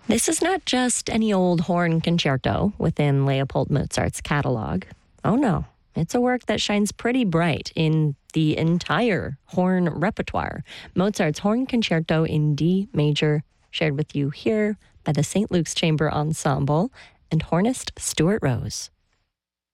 This is not just any old horn concerto within Leopold Mozart's catalog. Oh no, it's a work that shines pretty bright in the entire horn repertoire. Mozart's Horn Concerto in D major, shared with you here by the St. Luke's Chamber Ensemble and hornist Stuart Rose.